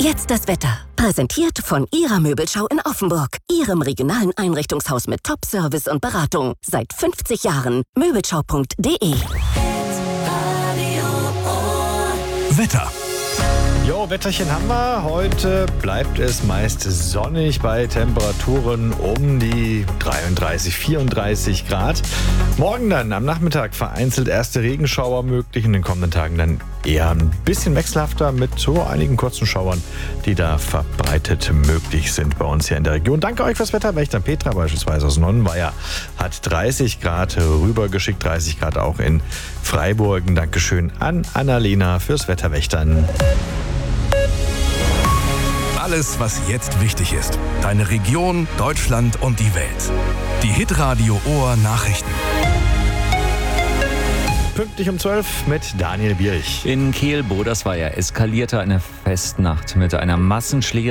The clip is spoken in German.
Jetzt das Wetter. Präsentiert von Ihrer Möbelschau in Offenburg. Ihrem regionalen Einrichtungshaus mit Top-Service und Beratung. Seit 50 Jahren. Möbelschau.de. Wetter. Jo, Wetterchen haben wir. Heute bleibt es meist sonnig bei Temperaturen um die 33, 34 Grad. Morgen dann am Nachmittag vereinzelt erste Regenschauer möglich. In den kommenden Tagen dann eher ein bisschen wechselhafter mit so einigen kurzen Schauern, die da verbreitet möglich sind bei uns hier in der Region. Danke euch fürs Wetter. Wächter Petra beispielsweise aus Nonnenweier hat 30 Grad rübergeschickt, 30 Grad auch in Freiburg. Dankeschön an Annalena fürs Wetterwächtern. Alles, was jetzt wichtig ist. Deine Region, Deutschland und die Welt. Die Hitradio Ohr Nachrichten. Pünktlich um 12 mit Daniel Bierich. In Kehl-Bodersweier eskalierte eine Festnacht mit einer Massenschlägerei